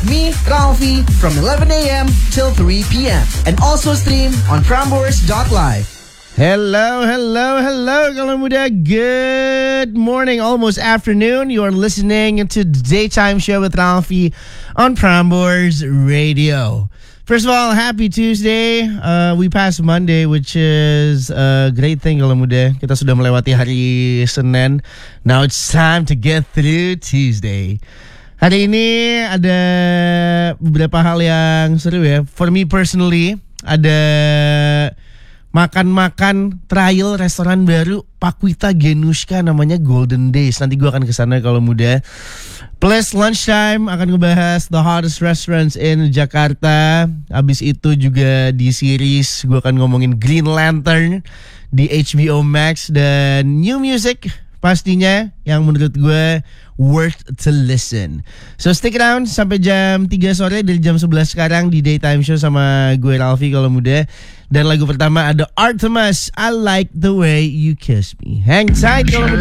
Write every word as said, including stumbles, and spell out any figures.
me, Ralphie, from eleven a.m. till three p.m. And also stream on prambors dot live. Hello, hello, hello, Kaula Muda. Good morning, almost afternoon. You are listening to the Daytime Show with Ralphie on Prambors Radio. First of all, happy Tuesday. Uh, we passed Monday, which is a great thing, Kaula Muda. Kita sudah melewati hari Senin. Now it's time to get through Tuesday. Hari ini ada beberapa hal yang seru ya. For me personally, ada makan-makan trial restoran baru Pakwita Genushka, namanya Golden Days. Nanti gue akan kesana kalau muda. Plus lunchtime akan ngebahas the hottest restaurants in Jakarta. Abis itu juga di series gue akan ngomongin Green Lantern di H B O Max. Dan new music pastinya yang menurut gue worth to listen. So stick around sampai jam tiga sore, dari jam sebelas sekarang di Daytime Show sama gue Ralphie kalau muda. Dan lagu pertama ada Artemis, I Like the Way You Kiss Me. Hang tight kalau muda.